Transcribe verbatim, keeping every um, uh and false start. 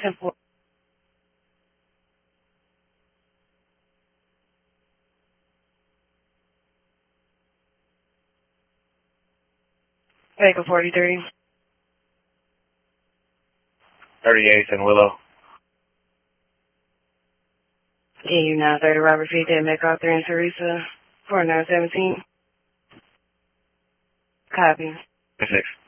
Temple. Baker forty-three. thirty-eighth and Willow. E U nine thirty Robert F. Dead Metcalf three and Teresa. four nine seventeen. Copy. six.